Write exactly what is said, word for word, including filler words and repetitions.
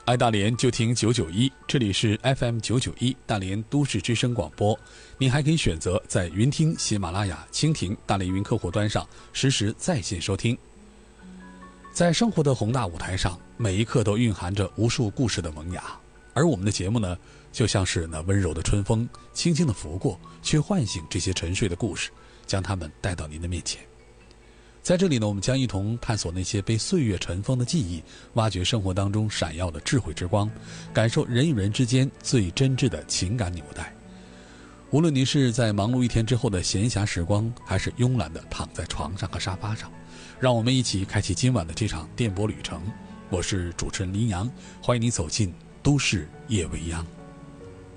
爱大连就听九九一，这里是 F M 九九一大连都市之声广播。您还可以选择在云听、喜马拉雅、蜻蜓、大连云客户端上实时在线收听。在生活的宏大舞台上，每一刻都蕴含着无数故事的萌芽，而我们的节目呢，就像是那温柔的春风，轻轻地拂过，却唤醒这些沉睡的故事，将它们带到您的面前。在这里呢，我们将一同探索那些被岁月尘封的记忆，挖掘生活当中闪耀的智慧之光，感受人与人之间最真挚的情感纽带。无论您是在忙碌一天之后的闲暇时光，还是慵懒地躺在床上和沙发上，让我们一起开启今晚的这场电波旅程。我是主持人林阳，欢迎你走进都市夜未央。